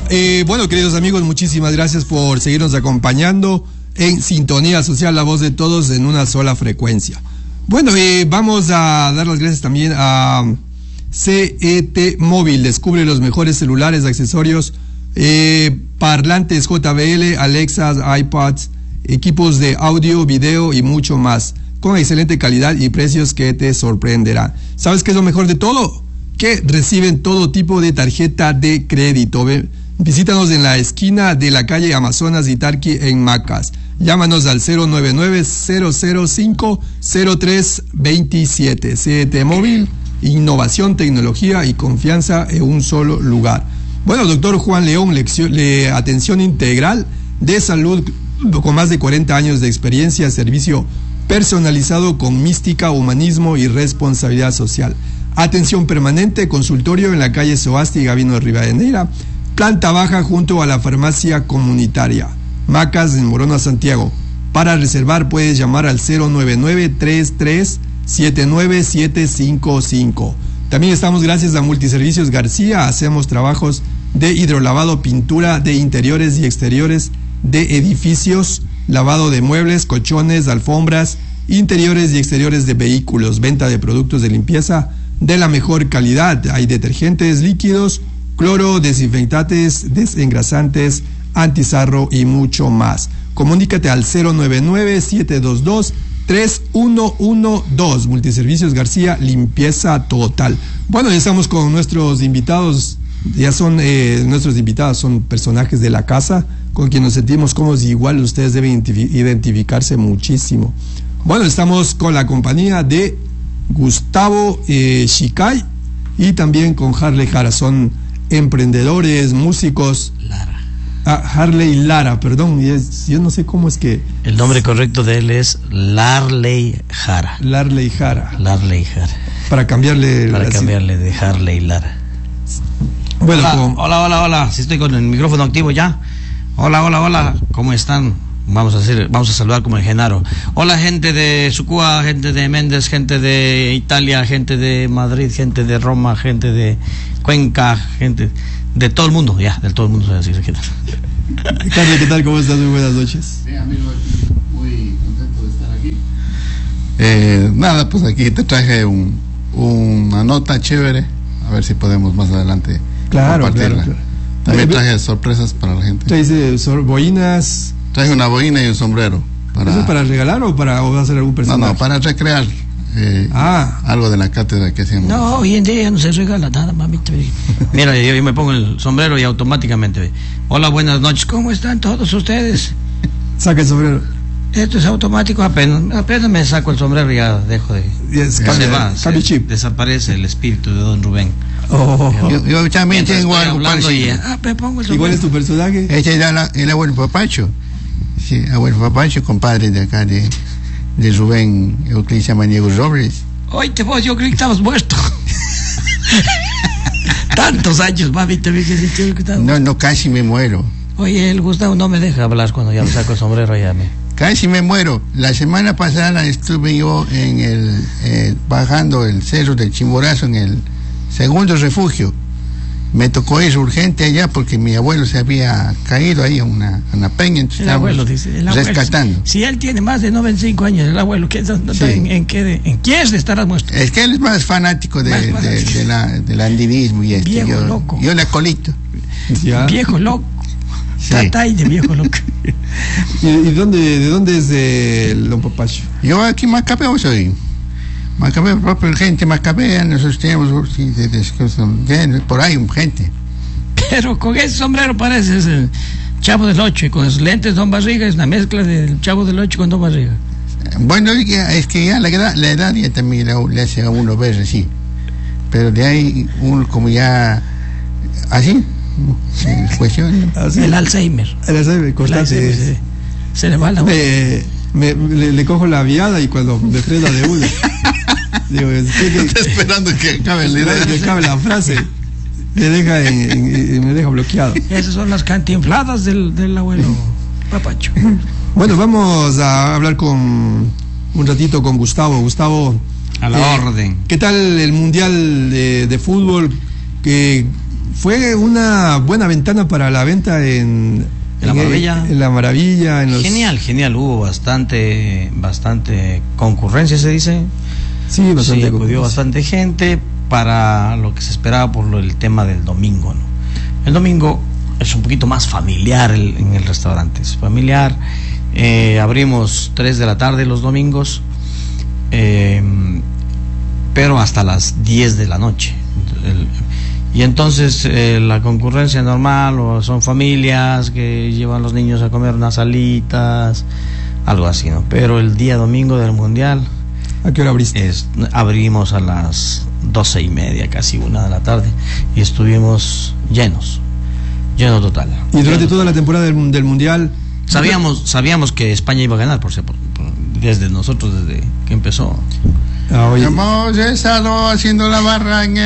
Bueno, queridos amigos, muchísimas gracias por seguirnos acompañando en Sintonía Social, la voz de todos en una sola frecuencia. Bueno, vamos a dar las gracias también a CET Móvil. Descubre los mejores celulares, accesorios, parlantes JBL, Alexas, iPads, equipos de audio, video y mucho más, con excelente calidad y precios que te sorprenderán. ¿Sabes qué es lo mejor de todo? Que reciben todo tipo de tarjeta de crédito. Visítanos en la esquina de la calle Amazonas y Tarqui en Macas. Llámanos al 099-005-0327. CET Móvil, innovación, tecnología y confianza en un solo lugar. Bueno, doctor Juan León, atención integral de salud con más de 40 años de experiencia, servicio personalizado con mística, humanismo y responsabilidad social. Atención permanente, consultorio en la calle Soasti y Gabino de Rivadeneira, planta baja junto a la farmacia comunitaria. Macas en Morona, Santiago. Para reservar puedes llamar al 099-33-79755. También estamos gracias a Multiservicios García. Hacemos trabajos de hidrolavado, pintura de interiores y exteriores de edificios, lavado de muebles, colchones, alfombras, interiores y exteriores de vehículos, venta de productos de limpieza de la mejor calidad. Hay detergentes líquidos, cloro, desinfectantes, desengrasantes, antizarro y mucho más. Comunícate al 099-722-3112. Multiservicios García, limpieza total. Bueno, ya estamos con nuestros invitados. Ya son nuestros invitados, son personajes de la casa con quien nos sentimos cómodos y igual ustedes deben identificarse muchísimo. Bueno, estamos con la compañía de Gustavo Shicay y también con Harley Jara. Son emprendedores, músicos. Harley Lara, perdón, yo no sé cómo es que... El nombre correcto de él es Larley Jara. Larley Jara. Larley Jara. Para cambiarle de Harley Lara. Bueno, hola. Si estoy con el micrófono activo ya. Hola. ¿Cómo están? Vamos a saludar como el Genaro. Hola, gente de Sucúa, gente de Méndez, gente de Italia, gente de Madrid, gente de Roma, gente de Cuenca, gente de todo el mundo, ya, de todo el mundo. Así se queda. Carlos, ¿qué tal? ¿Cómo estás? Muy buenas noches. Sí, amigo, muy contento de estar aquí. Nada, pues aquí te traje una nota chévere, a ver si podemos más adelante compartirla. Claro. También traje sorpresas para la gente. ¿Traes boinas? Traje una boina y un sombrero. ¿Eso es para regalar o va a hacer algún personaje? No, para recrear algo de la cátedra que hacíamos. No, hoy en día ya no se regala nada, mamita. Mira, yo me pongo el sombrero y automáticamente. Hola, buenas noches, ¿cómo están todos ustedes? Saca el sombrero. Esto es automático, apenas me saco el sombrero y ya dejo de... Cambio chip. Desaparece el espíritu de don Rubén. Yo también tengo algo parecido. Me pongo el sombrero. ¿Igual es tu personaje? Este es el abuelo Papacho. Sí, abuelo Papacho, compadre de acá de Rubén Euclides Maniego Robles. Oye, vos, yo creí que estabas muerto. Tantos años, mami, te vi que No, casi me muero. Oye, el Gustavo no me deja hablar cuando ya me saco el sombrero ya Casi me muero. La semana pasada estuve yo en bajando el cerro del Chimborazo en el segundo refugio. Me tocó ir urgente allá porque mi abuelo se había caído ahí a una peña, entonces el abuelo dice, rescatando. Si él tiene más de 95 años, el abuelo, ¿en qué estará muerto? Es que él es más fanático del andinismo y viejo loco. Yo le acolito. Viejo loco. Sí. Tatay de viejo loco. ¿Y de dónde es el don Papacho? Yo aquí Macabeo soy. Macabeo, propio gente Macabea, nosotros tenemos por ahí gente. Pero con ese sombrero pareces el Chavo del Ocho y con esos lentes Don Barriga es una mezcla del Chavo del Ocho con Don Barriga. Bueno, es que ya la edad ya también le hace a uno ver así. Pero de ahí uno como ya así. Cuestión. El Alzheimer. Constante. Sí. Se le va la le cojo la viada y cuando me frena de una digo, está esperando que acabe la idea, que acabe la frase, me deja bloqueado. Esas son las cantinfladas del abuelo Papacho. Bueno, vamos a hablar un ratito con Gustavo, a la orden. ¿Qué tal el mundial de fútbol? Que fue una buena ventana para la venta en La Maravilla. En La Maravilla. Genial, hubo bastante concurrencia, se dice. Sí, bastante acudió bastante gente para lo que se esperaba por el tema del domingo, ¿no? El domingo es un poquito más familiar en el restaurante, es familiar. Abrimos 3 de la tarde los domingos, pero hasta las 10 de la noche. Y entonces la concurrencia normal, o son familias que llevan los niños a comer unas alitas, algo así, ¿no? Pero el día domingo del Mundial, ¿a qué hora abriste? Abrimos a las 12:30, casi 1 de la tarde, y estuvimos lleno total. Y durante toda la temporada del Mundial sabíamos que España iba a ganar, desde que empezó. Hemos estado haciendo la barra en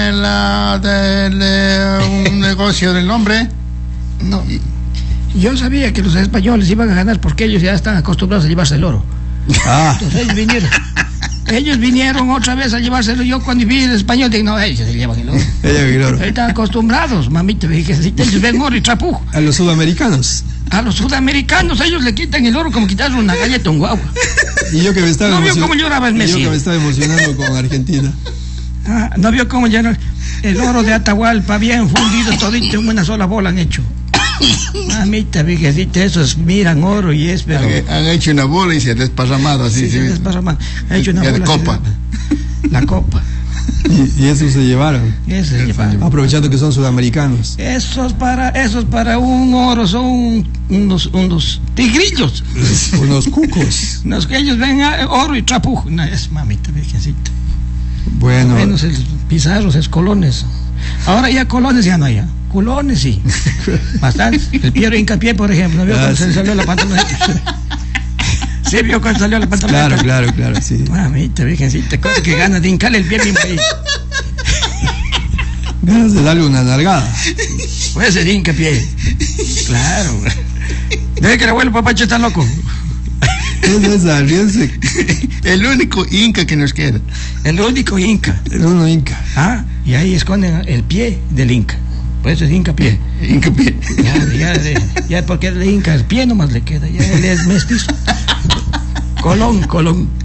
un negocio del nombre. No, yo sabía que los españoles iban a ganar porque ellos ya están acostumbrados a llevarse el oro. Entonces ellos vinieron otra vez a llevárselo. Yo cuando vi el español dije, no, ellos se llevan el oro. Están acostumbrados, mamita, dije, ellos ven oro y trapujo. A los sudamericanos. A los sudamericanos ellos le quitan el oro como quitarle una galleta a un guagua. Y yo que me estaba ¿No vio cómo lloraba el Messi? Yo que me estaba emocionando con Argentina. ¿No vio cómo lloraba? El oro de Atahualpa bien fundido todito en una sola bola han hecho. Mamita, viejecita, esos miran oro y es, pero... Han hecho una bola y se ha desparramado así. Sí, desparramado. Han hecho una bola. De copa. La copa. Y eso se llevaron. Aprovechando que son sudamericanos. Esos para un oro son unos tigrillos. Unos cucos. Ellos ven oro y trapujo. No, es mamita, virgencita. Bueno. Menos el Pizarros, es Colones. Ahora ya Colones ya no hay. Culones sí. Bastante. El Piero Hincapié, por ejemplo. ¿Vio cuando se le salió la pantaloneta? ¿Sí vio cuando salió la pantaloneta? Claro, sí. Mamita, virgencita, cosa que ganas de hincarle el pie mismo ahí. Ganas de darle una nalgada. Puede ser Hincapié. Claro. Debe que el abuelo Papacho está loco. El único inca que nos queda. El único inca. El único inca. Y ahí esconden el pie del inca. Por eso es hincapié. Hincapié. Ya porque es de inca, el pie nomás le queda. Ya él es mestizo. Colón.